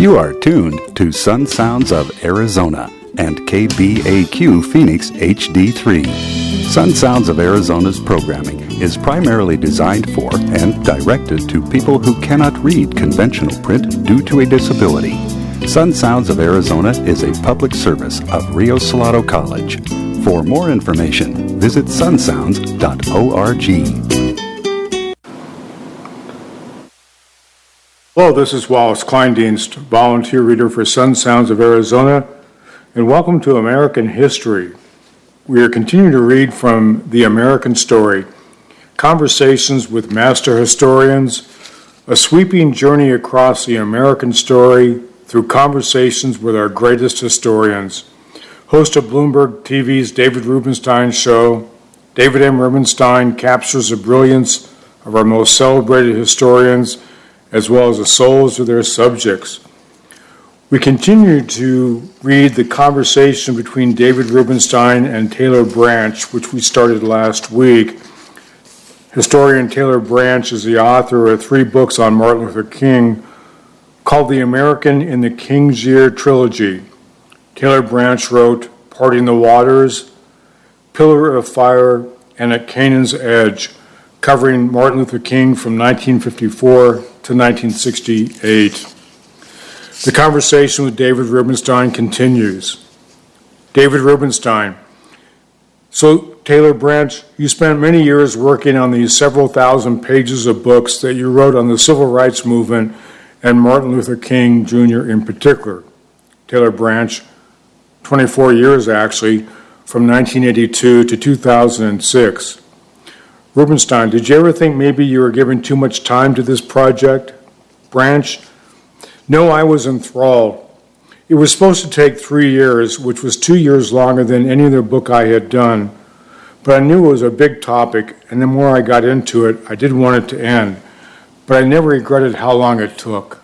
You are tuned to Sun Sounds of Arizona and KBAQ Phoenix HD3. Sun Sounds of Arizona's programming is primarily designed for and directed to people who cannot read conventional print due to a disability. Sun Sounds of Arizona is a public service of Rio Salado College. For more information, visit sunsounds.org. Hello, this is Wallace Kleindienst, volunteer reader for Sun Sounds of Arizona, and welcome to American History. We are continuing to read from The American Story, conversations with master historians, a sweeping journey across the American story through conversations with our greatest historians. Host of Bloomberg TV's David Rubenstein show, David M. Rubenstein captures the brilliance of our most celebrated historians as well as the souls of their subjects. We continue to read the conversation between David Rubenstein and Taylor Branch, which we started last week. Historian Taylor Branch is the author of 3 books on Martin Luther King called The American in the King's Year Trilogy. Taylor Branch wrote Parting the Waters, Pillar of Fire, and At Canaan's Edge, covering Martin Luther King from 1954 to 1968. The conversation with David Rubenstein continues. David Rubenstein. So, Taylor Branch, you spent many years working on these several thousand pages of books that you wrote on the civil rights movement and Martin Luther King Jr. in particular. Taylor Branch, 24 years actually, from 1982 to 2006. Rubenstein, did you ever think maybe you were giving too much time to this project? Branch, no, I was enthralled. It was supposed to take 3 years, which was 2 years longer than any other book I had done. But I knew it was a big topic, and the more I got into it, I didn't want it to end. But I never regretted how long it took.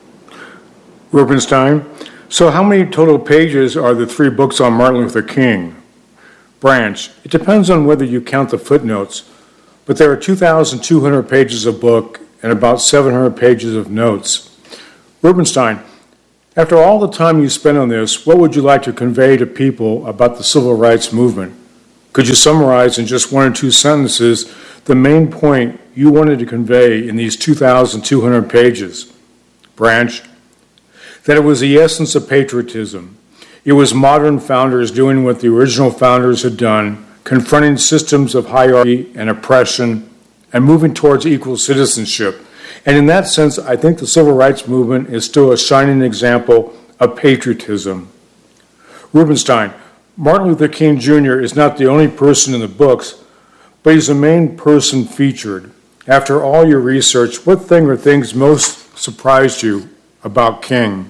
Rubenstein, so how many total pages are the 3 books on Martin Luther King? Branch, it depends on whether you count the footnotes, but there are 2,200 pages of book and about 700 pages of notes. Rubenstein, after all the time you spent on this, what would you like to convey to people about the civil rights movement? Could you summarize in just 1 or 2 sentences the main point you wanted to convey in these 2,200 pages? Branch, that it was the essence of patriotism. It was modern founders doing what the original founders had done, confronting systems of hierarchy and oppression, and moving towards equal citizenship. And in that sense, I think the civil rights movement is still a shining example of patriotism. Rubenstein, Martin Luther King Jr. is not the only person in the books, but he's the main person featured. After all your research, what thing or things most surprised you about King?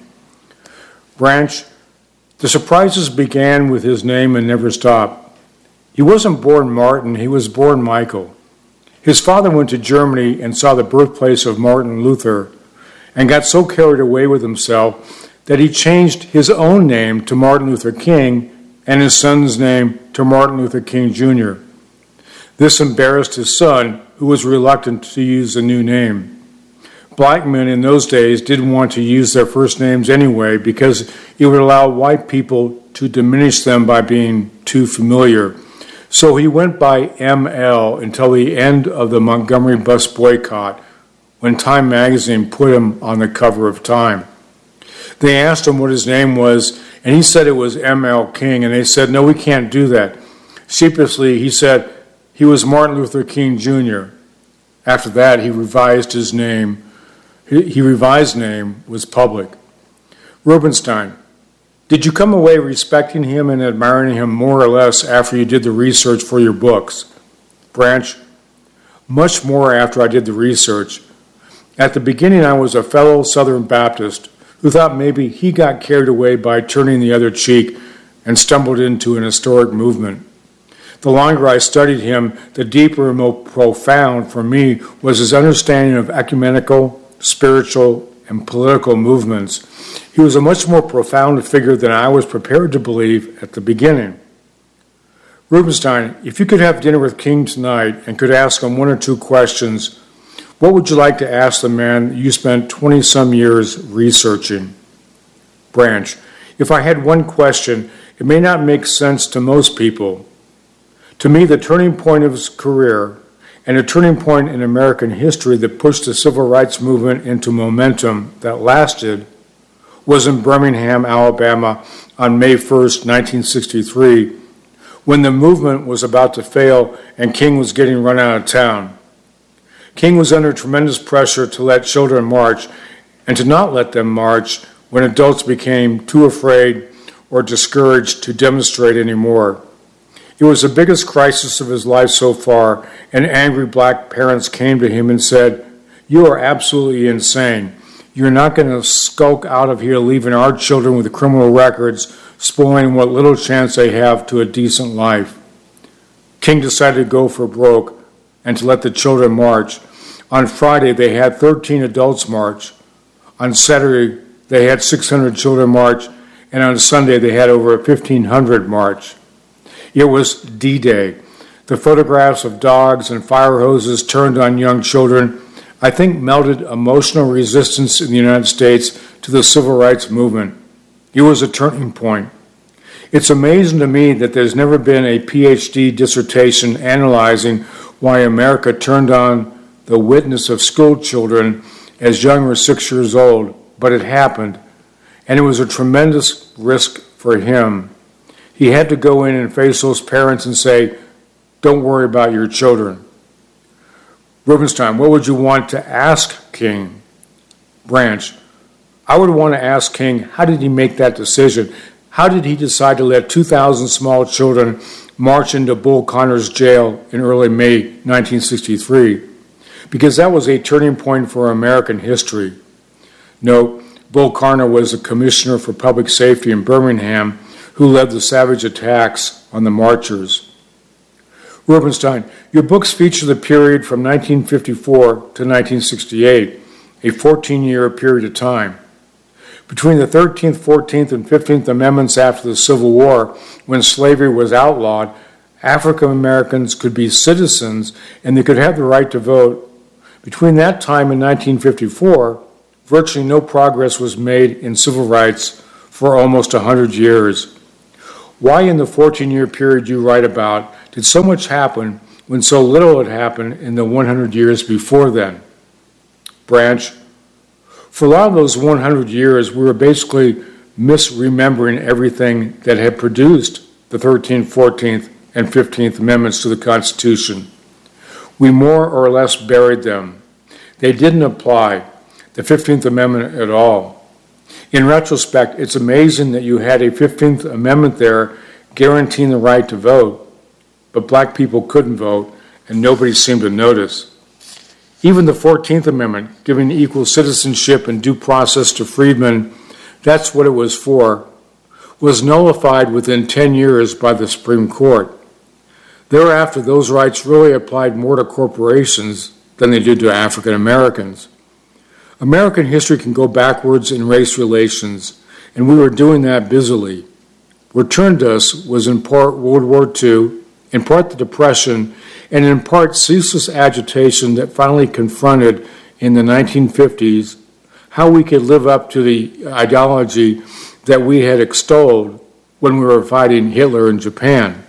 Branch, the surprises began with his name and never stopped. He wasn't born Martin, he was born Michael. His father went to Germany and saw the birthplace of Martin Luther and got so carried away with himself that he changed his own name to Martin Luther King and his son's name to Martin Luther King Jr. This embarrassed his son, who was reluctant to use the new name. Black men in those days didn't want to use their first names anyway because it would allow white people to diminish them by being too familiar. So he went by ML until the end of the Montgomery bus boycott, when Time magazine put him on the cover of Time. They asked him what his name was, and he said it was ML King, and they said, no, we can't do that. Sheepishly, he said he was Martin Luther King Jr. After that, he revised his name. His revised name was public. Rubenstein, did you come away respecting him and admiring him more or less after you did the research for your books? Branch, much more after I did the research. At the beginning, I was a fellow Southern Baptist who thought maybe he got carried away by turning the other cheek and stumbled into an historic movement. The longer I studied him, the deeper and more profound for me was his understanding of ecumenical, spiritual, and political movements. He was a much more profound figure than I was prepared to believe at the beginning. Rubenstein, if you could have dinner with King tonight and could ask him 1 or 2 questions, what would you like to ask the man you spent 20-some years researching? Branch, if I had one question, it may not make sense to most people. To me, the turning point of his career and a turning point in American history that pushed the civil rights movement into momentum that lasted was in Birmingham, Alabama on May 1st, 1963, when the movement was about to fail and King was getting run out of town. King was under tremendous pressure to let children march and to not let them march when adults became too afraid or discouraged to demonstrate anymore. It was the biggest crisis of his life so far, and angry black parents came to him and said, "You are absolutely insane. You're not going to skulk out of here leaving our children with criminal records, spoiling what little chance they have to a decent life." King decided to go for broke and to let the children march. On Friday, they had 13 adults march. On Saturday, they had 600 children march, and on Sunday, they had over 1,500 march. It was D-Day. The photographs of dogs and fire hoses turned on young children, I think, melted emotional resistance in the United States to the civil rights movement. It was a turning point. It's amazing to me that there's never been a PhD dissertation analyzing why America turned on the witness of school children as young as 6 years old, but it happened, and it was a tremendous risk for him. He had to go in and face those parents and say, "Don't worry about your children." Rubenstein, what would you want to ask King? Branch, I would want to ask King, how did he make that decision? How did he decide to let 2,000 small children march into Bull Connor's jail in early May 1963? Because that was a turning point for American history. No, Bull Connor was the Commissioner for Public Safety in Birmingham who led the savage attacks on the marchers. Rubenstein, your books feature the period from 1954 to 1968, a 14-year period of time. Between the 13th, 14th, and 15th Amendments after the Civil War, when slavery was outlawed, African Americans could be citizens and they could have the right to vote. Between that time and 1954, virtually no progress was made in civil rights for almost 100 years. Why in the 14-year period you write about did so much happen when so little had happened in the 100 years before then? Branch, for a lot of those 100 years, we were basically misremembering everything that had produced the 13th, 14th, and 15th Amendments to the Constitution. We more or less buried them. They didn't apply, the 15th Amendment at all. In retrospect, it's amazing that you had a 15th Amendment there guaranteeing the right to vote, but black people couldn't vote, and nobody seemed to notice. Even the 14th Amendment, giving equal citizenship and due process to freedmen, that's what it was for, was nullified within 10 years by the Supreme Court. Thereafter, those rights really applied more to corporations than they did to African Americans. American history can go backwards in race relations, and we were doing that busily. What turned us was in part World War II, in part the Depression, and in part ceaseless agitation that finally confronted in the 1950s how we could live up to the ideology that we had extolled when we were fighting Hitler in Japan.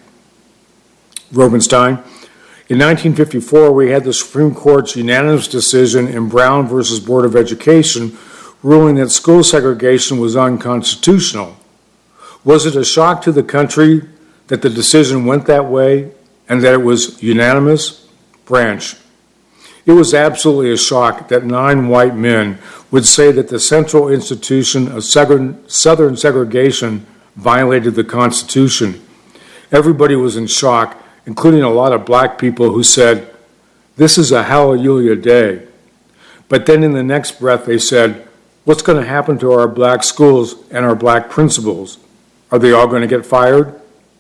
Rubenstein, in 1954, we had the Supreme Court's unanimous decision in Brown versus Board of Education ruling that school segregation was unconstitutional. Was it a shock to the country that the decision went that way and that it was unanimous? Branch, it was absolutely a shock that 9 white men would say that the central institution of Southern segregation violated the Constitution. Everybody was in shock, including a lot of black people who said, "This is a hallelujah day." But then in the next breath they said, "What's going to happen to our black schools and our black principals? Are they all going to get fired?"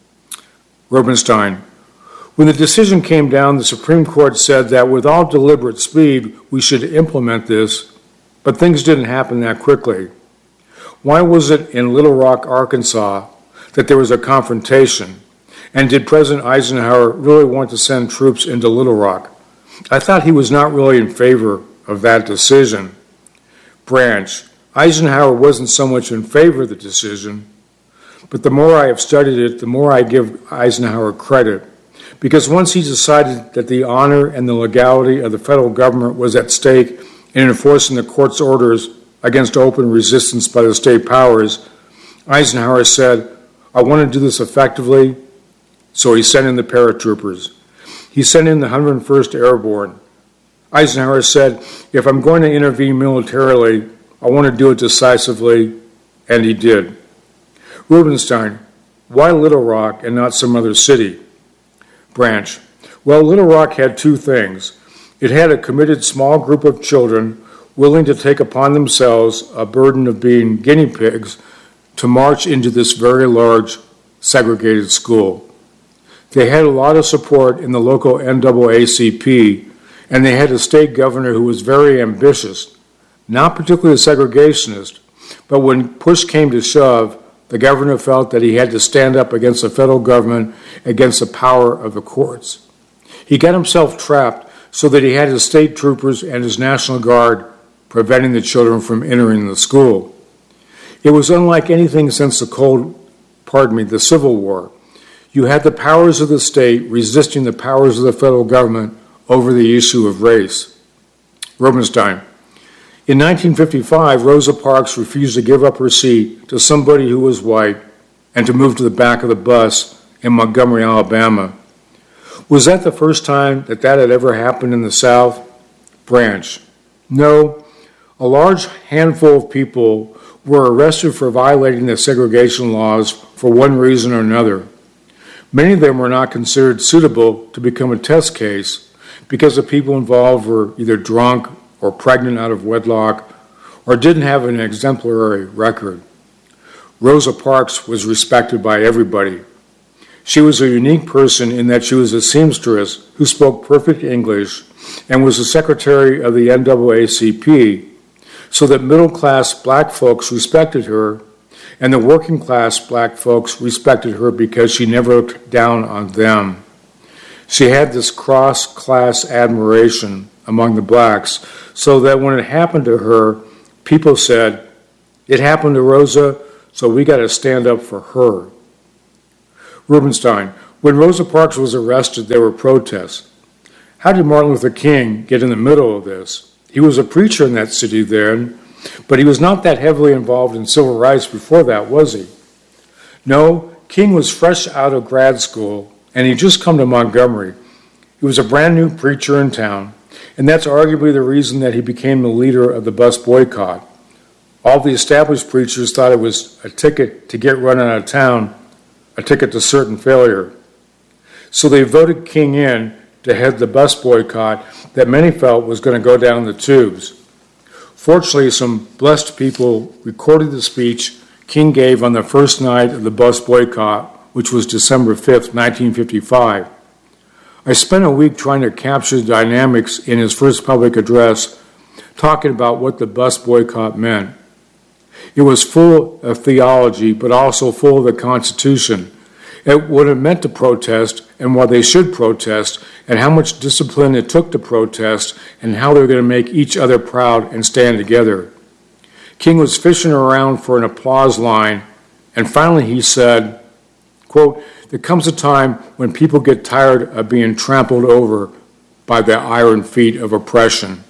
Rubenstein, when the decision came down, the Supreme Court said that with all deliberate speed we should implement this, but things didn't happen that quickly. Why was it in Little Rock, Arkansas, that there was a confrontation? And did President Eisenhower really want to send troops into Little Rock? I thought he was not really in favor of that decision. Branch, Eisenhower wasn't so much in favor of the decision, but the more I have studied it, the more I give Eisenhower credit. Because once he decided that the honor and the legality of the federal government was at stake in enforcing the court's orders against open resistance by the state powers, Eisenhower said, "I want to do this effectively," so he sent in the paratroopers. He sent in the 101st Airborne. Eisenhower said, "If I'm going to intervene militarily, I want to do it decisively," and he did. Rubenstein, why Little Rock and not some other city? Branch, well, Little Rock had two things. It had a committed small group of children willing to take upon themselves a burden of being guinea pigs to march into this very large segregated school. They had a lot of support in the local NAACP, and they had a state governor who was very ambitious, not particularly a segregationist, but when push came to shove, the governor felt that he had to stand up against the federal government, against the power of the courts. He got himself trapped so that he had his state troopers and his National Guard preventing the children from entering the school. It was unlike anything since the Civil War. You had the powers of the state resisting the powers of the federal government over the issue of race. Rubenstein. In 1955, Rosa Parks refused to give up her seat to somebody who was white and to move to the back of the bus in Montgomery, Alabama. Was that the first time that had ever happened in the South? Branch. No. A large handful of people were arrested for violating the segregation laws for one reason or another. Many of them were not considered suitable to become a test case because the people involved were either drunk or pregnant out of wedlock or didn't have an exemplary record. Rosa Parks was respected by everybody. She was a unique person in that she was a seamstress who spoke perfect English and was the secretary of the NAACP, so that middle-class black folks respected her, and the working-class black folks respected her because she never looked down on them. She had this cross-class admiration among the blacks, so that when it happened to her, people said, "It happened to Rosa, so we got to stand up for her." Rubenstein, when Rosa Parks was arrested, there were protests. How did Martin Luther King get in the middle of this? He was a preacher in that city then, but he was not that heavily involved in civil rights before that, was he? No, King was fresh out of grad school, and he'd just come to Montgomery. He was a brand new preacher in town, and that's arguably the reason that he became the leader of the bus boycott. All the established preachers thought it was a ticket to get run out of town, a ticket to certain failure. So they voted King in to head the bus boycott that many felt was going to go down the tubes. Fortunately, some blessed people recorded the speech King gave on the first night of the bus boycott, which was December 5th, 1955. I spent a week trying to capture the dynamics in his first public address, talking about what the bus boycott meant. It was full of theology, but also full of the Constitution, what it meant to protest and why they should protest, and how much discipline it took to protest, and how they were going to make each other proud and stand together. King was fishing around for an applause line, and finally he said, quote, "There comes a time when people get tired of being trampled over by the iron feet of oppression."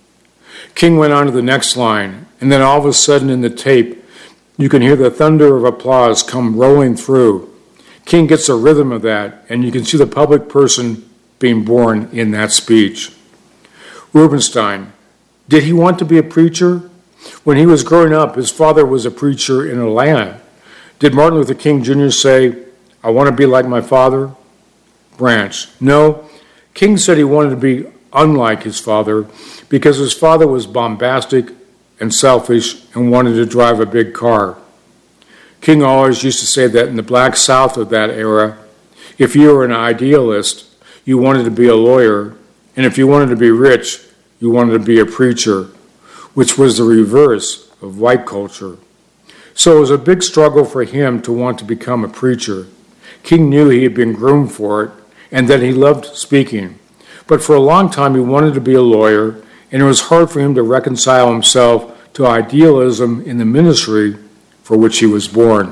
King went on to the next line, and then all of a sudden in the tape, you can hear the thunder of applause come rolling through. King gets a rhythm of that, and you can see the public person being born in that speech. Rubenstein, did he want to be a preacher? When he was growing up, his father was a preacher in Atlanta. Did Martin Luther King Jr. say, "I want to be like my father"? Branch, no. King said he wanted to be unlike his father because his father was bombastic and selfish and wanted to drive a big car. King always used to say that in the black South of that era, if you were an idealist, you wanted to be a lawyer, and if you wanted to be rich, you wanted to be a preacher, which was the reverse of white culture. So it was a big struggle for him to want to become a preacher. King knew he had been groomed for it, and that he loved speaking. But for a long time he wanted to be a lawyer, and it was hard for him to reconcile himself to idealism in the ministry for which he was born.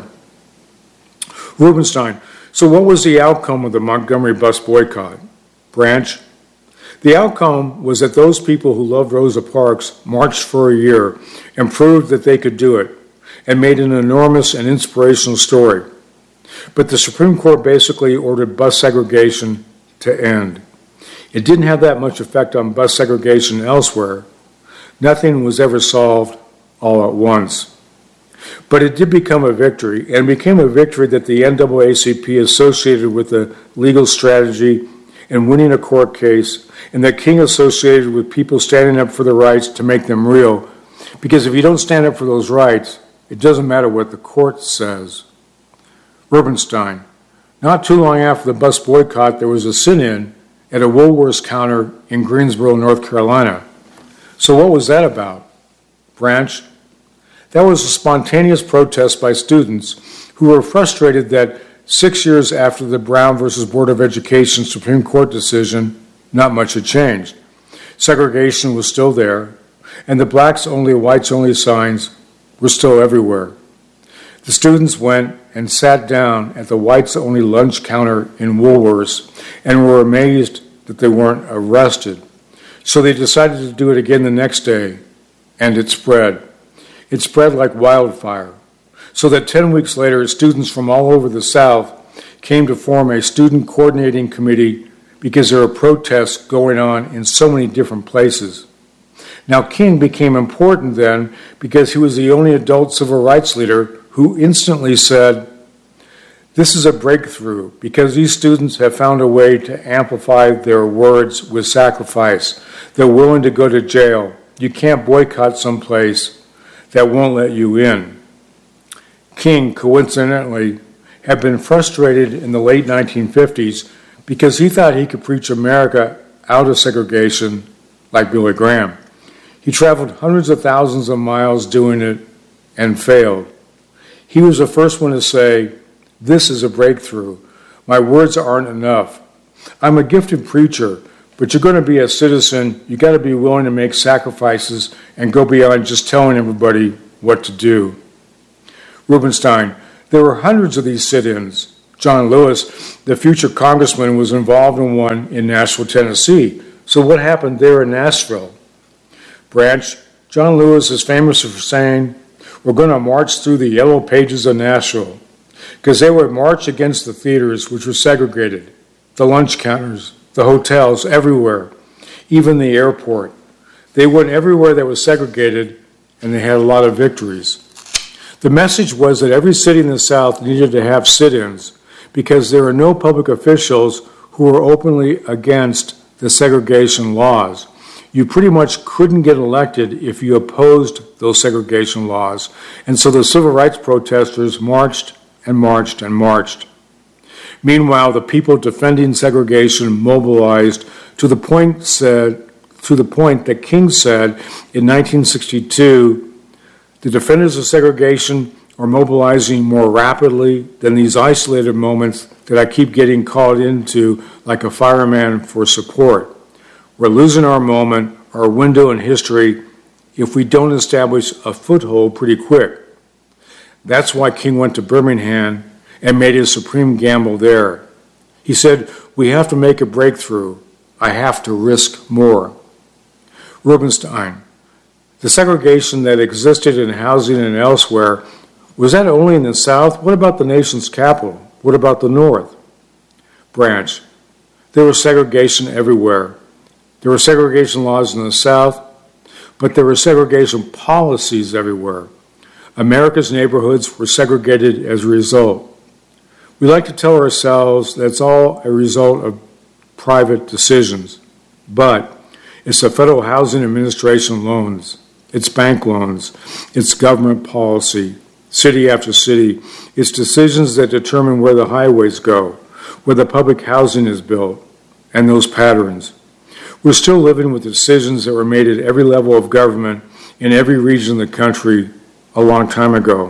Rubenstein. So what was the outcome of the Montgomery bus boycott? Branch. The outcome was that those people who loved Rosa Parks marched for a year and proved that they could do it and made an enormous and inspirational story. But the Supreme Court basically ordered bus segregation to end. It didn't have that much effect on bus segregation elsewhere. Nothing was ever solved all at once. But it did become a victory, and became a victory that the NAACP associated with the legal strategy and winning a court case, and that King associated with people standing up for the rights to make them real. Because if you don't stand up for those rights, it doesn't matter what the court says. Rubenstein. Not too long after the bus boycott, there was a sit-in at a Woolworths counter in Greensboro, North Carolina. So what was that about? Branch. That was a spontaneous protest by students who were frustrated that 6 years after the Brown versus Board of Education Supreme Court decision, not much had changed. Segregation was still there, and the blacks only, whites only signs were still everywhere. The students went and sat down at the whites only lunch counter in Woolworths and were amazed that they weren't arrested. So they decided to do it again the next day, and it spread. It spread like wildfire, so that 10 weeks later, students from all over the South came to form a student coordinating committee because there were protests going on in so many different places. Now, King became important then because he was the only adult civil rights leader who instantly said, "This is a breakthrough because these students have found a way to amplify their words with sacrifice. They're willing to go to jail. You can't boycott someplace that won't let you in." King, coincidentally, had been frustrated in the late 1950s because he thought he could preach America out of segregation like Billy Graham. He traveled hundreds of thousands of miles doing it and failed. He was the first one to say, "This is a breakthrough. My words aren't enough. I'm a gifted preacher, but you're going to be a citizen. You got to be willing to make sacrifices and go beyond just telling everybody what to do." Rubenstein. There were hundreds of these sit-ins. John Lewis, the future congressman, was involved in one in Nashville, Tennessee. So what happened there in Nashville? Branch. John Lewis is famous for saying, "We're going to march through the yellow pages of Nashville," because they would march against the theaters, which were segregated, the lunch counters, the hotels, everywhere, even the airport. They went everywhere that was segregated, and they had a lot of victories. The message was that every city in the South needed to have sit-ins because there are no public officials who were openly against the segregation laws. You pretty much couldn't get elected if you opposed those segregation laws, and so the civil rights protesters marched and marched and marched. Meanwhile, the people defending segregation mobilized to the point that King said in 1962, "The defenders of segregation are mobilizing more rapidly than these isolated moments that I keep getting called into like a fireman for support. We're losing our moment, our window in history, if we don't establish a foothold pretty quick." That's why King went to Birmingham and made his supreme gamble there. He said, "We have to make a breakthrough. I have to risk more." Rubenstein. The segregation that existed in housing and elsewhere, was that only in the South? What about the nation's capital? What about the North? Branch. There was segregation everywhere. There were segregation laws in the South, but there were segregation policies everywhere. America's neighborhoods were segregated as a result. We like to tell ourselves that's all a result of private decisions, but it's the Federal Housing Administration loans, it's bank loans, it's government policy, city after city. It's decisions that determine where the highways go, where the public housing is built, and those patterns. We're still living with decisions that were made at every level of government in every region of the country a long time ago.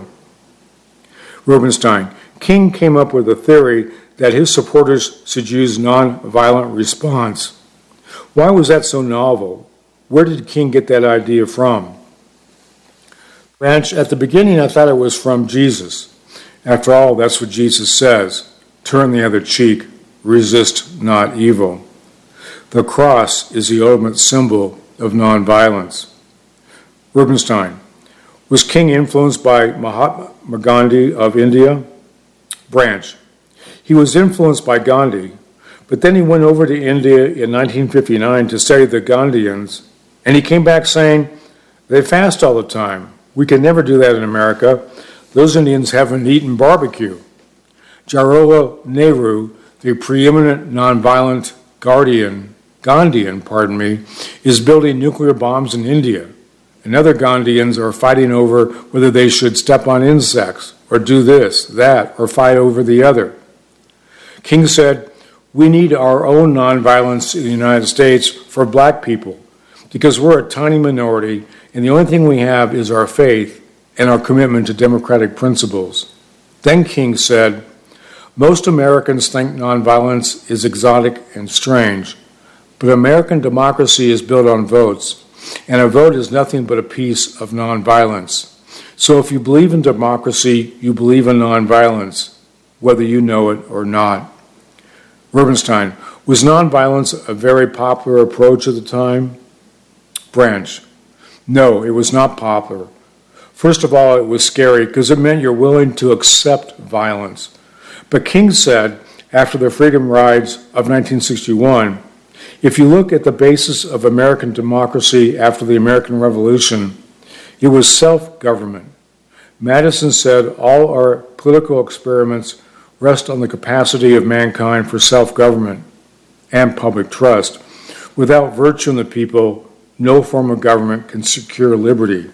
Rubenstein. King came up with a theory that his supporters should use nonviolent response. Why was that so novel? Where did King get that idea from? Branch, at the beginning I thought it was from Jesus. After all, that's what Jesus says. Turn the other cheek, resist not evil. The cross is the ultimate symbol of nonviolence. Rubinstein, was King influenced by Mahatma Gandhi of India? Branch, he was influenced by Gandhi, but then he went over to India in 1959 to study the Gandhians, and he came back saying, they fast all the time. We can never do that in America. Those Indians haven't eaten barbecue. Jawaharlal Nehru, the preeminent nonviolent Gandhian, is building nuclear bombs in India. And other Gandhians are fighting over whether they should step on insects, or do this, that, or fight over the other. King said, we need our own nonviolence in the United States for black people, because we're a tiny minority, and the only thing we have is our faith and our commitment to democratic principles. Then King said, most Americans think nonviolence is exotic and strange, but American democracy is built on votes, and a vote is nothing but a piece of nonviolence. So if you believe in democracy, you believe in nonviolence, whether you know it or not. Rubinstein, was nonviolence a very popular approach at the time? Branch, no, it was not popular. First of all, it was scary because it meant you're willing to accept violence. But King said, after the Freedom Rides of 1961, if you look at the basis of American democracy after the American Revolution, it was self-government. Madison said all our political experiments rest on the capacity of mankind for self-government and public trust. Without virtue in the people, no form of government can secure liberty.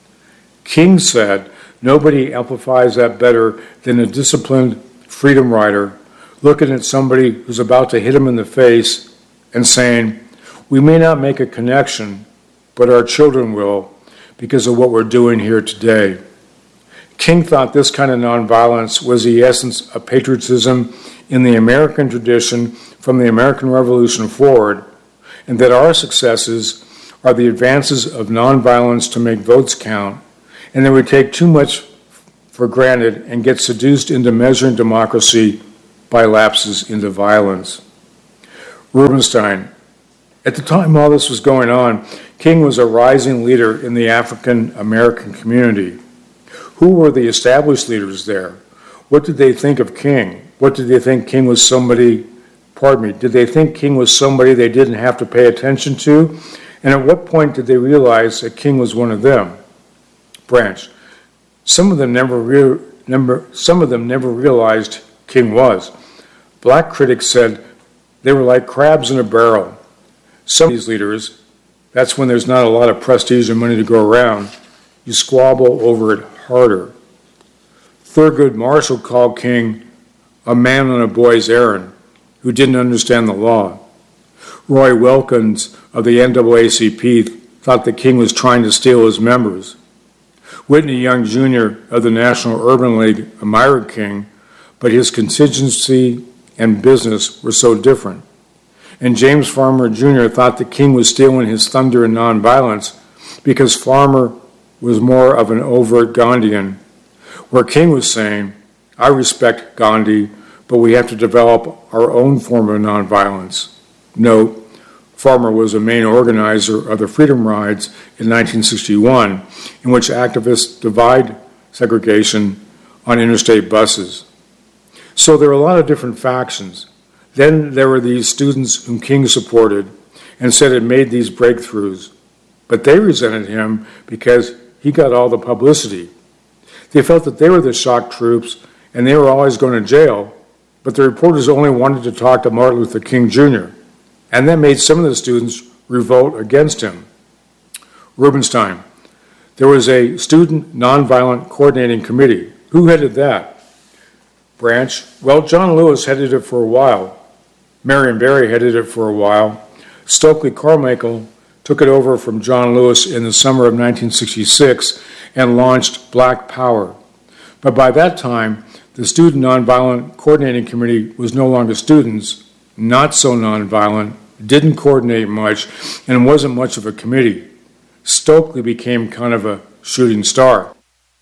King said, nobody amplifies that better than a disciplined freedom rider looking at somebody who's about to hit him in the face and saying, we may not make a connection, but our children will because of what we're doing here today. King thought this kind of nonviolence was the essence of patriotism in the American tradition from the American Revolution forward, and that our successes are the advances of nonviolence to make votes count, and that we take too much for granted and get seduced into measuring democracy by lapses into violence. Rubinstein, at the time all this was going on, King was a rising leader in the African American community. Who were the established leaders there? What did they think of King? What did they think King was somebody, did they think King was somebody they didn't have to pay attention to? And at what point did they realize that King was one of them? Branch, some of them never realized King was. Black critics said they were like crabs in a barrel. Some of these leaders, that's when there's not a lot of prestige and money to go around, you squabble over it harder. Thurgood Marshall called King a man on a boy's errand who didn't understand the law. Roy Wilkins of the NAACP thought that King was trying to steal his members. Whitney Young Jr. of the National Urban League admired King, but his contingency and business were so different. And James Farmer Jr. thought that King was stealing his thunder and nonviolence because Farmer was more of an overt Gandhian, where King was saying, I respect Gandhi, but we have to develop our own form of nonviolence. Note, Farmer was a main organizer of the Freedom Rides in 1961, in which activists divide segregation on interstate buses. So there are a lot of different factions. Then there were these students whom King supported and said it made these breakthroughs, but they resented him because he got all the publicity. They felt that they were the shock troops and they were always going to jail, but the reporters only wanted to talk to Martin Luther King Jr., and that made some of the students revolt against him. Rubinstein, there was a student nonviolent coordinating committee. Who headed that? Branch, well, John Lewis headed it for a while. Marion Barry headed it for a while. Stokely Carmichael took it over from John Lewis in the summer of 1966 and launched Black Power. But by that time, the Student Nonviolent Coordinating Committee was no longer students, not so nonviolent, didn't coordinate much, and wasn't much of a committee. Stokely became kind of a shooting star.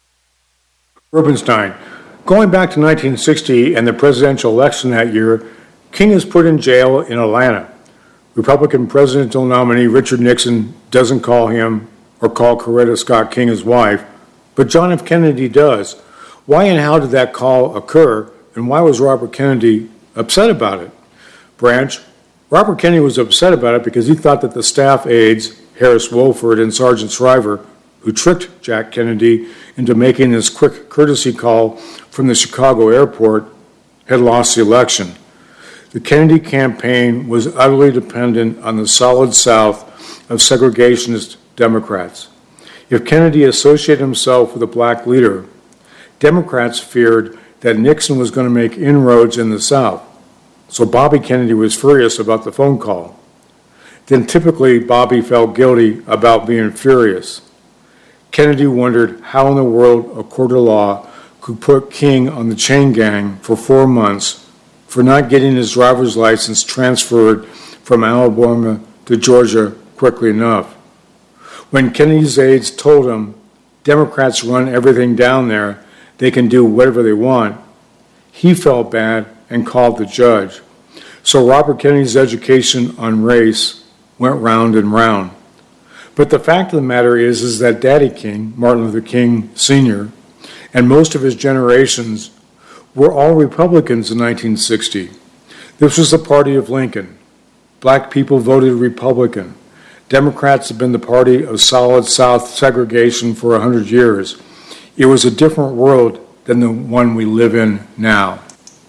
Rubenstein. Going back to 1960 and the presidential election that year, King is put in jail in Atlanta. Republican presidential nominee Richard Nixon doesn't call him or call Coretta Scott King his wife, but John F. Kennedy does. Why and how did that call occur, and why was Robert Kennedy upset about it? Branch. Robert Kennedy was upset about it because he thought that the staff aides, Harris Woolford and Sergeant Shriver, who tricked Jack Kennedy into making this quick courtesy call from the Chicago airport, had lost the election. The Kennedy campaign was utterly dependent on the solid South of segregationist Democrats. If Kennedy associated himself with a black leader, Democrats feared that Nixon was going to make inroads in the South. So Bobby Kennedy was furious about the phone call. Then typically Bobby felt guilty about being furious. Kennedy wondered how in the world a court of law could put King on the chain gang for 4 months for not getting his driver's license transferred from Alabama to Georgia quickly enough. When Kennedy's aides told him, Democrats run everything down there, they can do whatever they want, he felt bad and called the judge. So Robert Kennedy's education on race went round and round. But the fact of the matter is that Daddy King, Martin Luther King Sr., and most of his generations were all Republicans in 1960. This was the party of Lincoln. Black people voted Republican. Democrats have been the party of solid South segregation for 100 years. It was a different world than the one we live in now.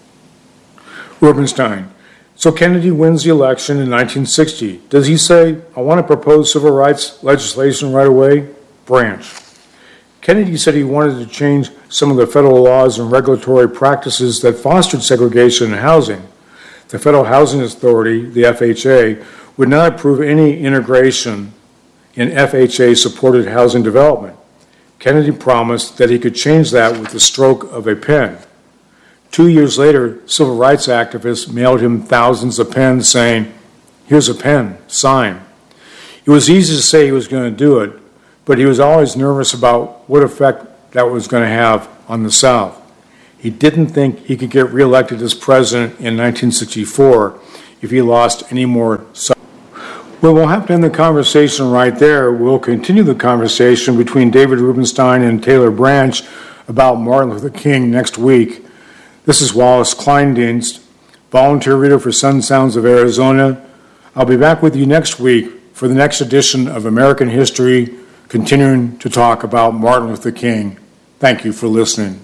Rubenstein. So Kennedy wins the election in 1960. Does he say, I want to propose civil rights legislation right away? Branch. Kennedy said he wanted to change some of the federal laws and regulatory practices that fostered segregation in housing. The Federal Housing Authority, the FHA, would not approve any integration in FHA-supported housing development. Kennedy promised that he could change that with the stroke of a pen. 2 years later, civil rights activists mailed him thousands of pens saying, here's a pen, sign. It was easy to say he was going to do it, but he was always nervous about what effect that was going to have on the South. He didn't think he could get reelected as president in 1964 if he lost any more. Well, we'll have to end the conversation right there. We'll continue the conversation between David Rubenstein and Taylor Branch about Martin Luther King next week. This is Wallace Kleindienst, volunteer reader for Sun Sounds of Arizona. I'll be back with you next week for the next edition of American History, continuing to talk about Martin Luther King. Thank you for listening.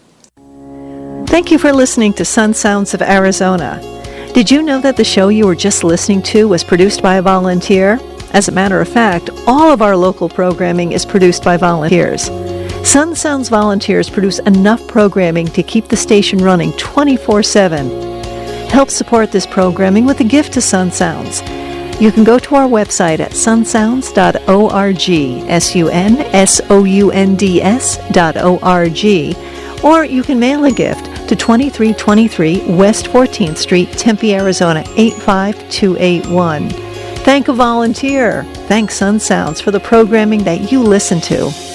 Thank you for listening to Sun Sounds of Arizona. Did you know that the show you were just listening to was produced by a volunteer? As a matter of fact, all of our local programming is produced by volunteers. Sun Sounds volunteers produce enough programming to keep the station running 24/7. Help support this programming with a gift to Sun Sounds. You can go to our website at sunsounds.org, sunsounds.org, or you can mail a gift to 2323 West 14th Street, Tempe, Arizona 85281. Thank a volunteer. Thank Sun Sounds for the programming that you listen to.